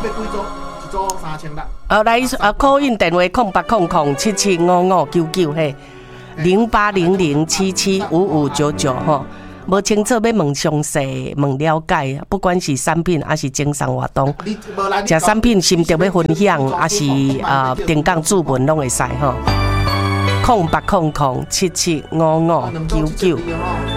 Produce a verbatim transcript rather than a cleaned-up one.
要几组？一组三千六。 呃，来啊，call in 电话空八空空七七五五九九嘿，零八零零七七五五九九吼。无清楚要问详细、问了解，不管是产品还是经商活动，食产品心得要分享，还是啊定岗注文拢会使吼。空八空空七七五五九九。